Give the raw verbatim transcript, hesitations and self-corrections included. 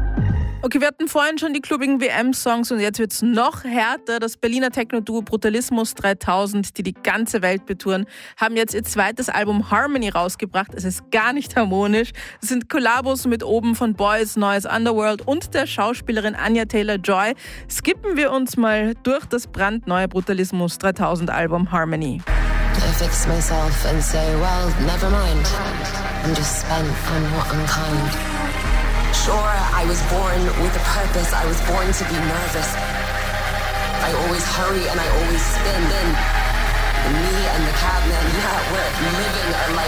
Okay, wir hatten vorhin schon die klubbigen W M-Songs und jetzt wird's noch härter. Das Berliner Techno-Duo Brutalismus dreitausend, die die ganze Welt betouren, haben jetzt ihr zweites Album Harmony rausgebracht. Es ist gar nicht harmonisch. Es sind Kollabos mit Oben von Boys, Neues Underworld und der Schauspielerin Anya Taylor-Joy. Skippen wir uns mal durch das brandneue Brutalismus dreitausend Album Harmony. I fix myself and say, well, never mind. I'm just spent on what I'm kind. Sure, I was born with a purpose. I was born to be nervous. I always hurry and I always spin. Then me and the cabman, yeah, we're living our life.